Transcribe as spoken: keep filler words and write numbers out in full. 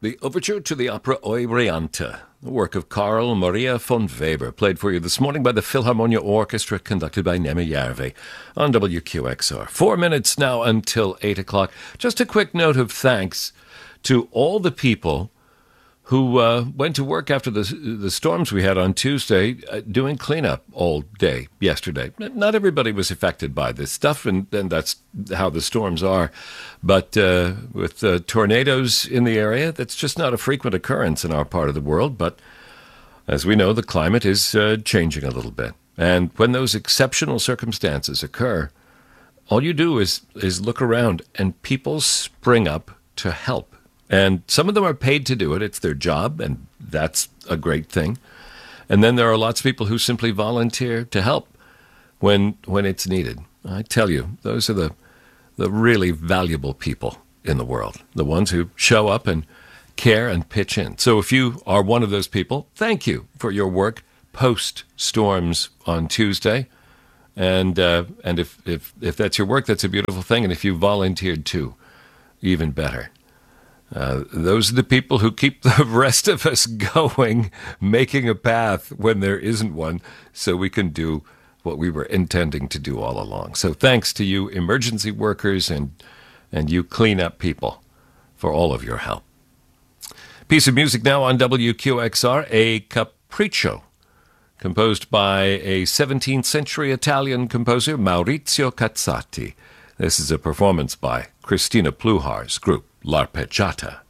The overture to the opera Euryanthe, the work of Carl Maria von Weber, played for you this morning by the Philharmonia Orchestra, conducted by Nemi Järvi on W Q X R. Four minutes now until eight o'clock. Just a quick note of thanks to all the people who uh, went to work after the the storms we had on Tuesday, uh, doing cleanup all day yesterday. Not everybody was affected by this stuff, and, and that's how the storms are. But uh, with uh, tornadoes in the area, that's just not a frequent occurrence in our part of the world. But as we know, the climate is uh, changing a little bit. And when those exceptional circumstances occur, all you do is is look around, and people spring up to help. And some of them are paid to do it. It's their job, and that's a great thing. And then there are lots of people who simply volunteer to help when when it's needed. I tell you, those are the the really valuable people in the world, the ones who show up and care and pitch in. So if you are one of those people, thank you for your work post-storms on Tuesday. And uh, and if, if, if that's your work, that's a beautiful thing. And if you volunteered too, even better. Uh, those are the people who keep the rest of us going, making a path when there isn't one, so we can do what we were intending to do all along. So thanks to you emergency workers and and you cleanup people for all of your help. Piece of music now on W Q X R, a capriccio, composed by a seventeenth century Italian composer, Maurizio Cazzati. This is a performance by Cristina Pluhar's group, L'Arpeggiata.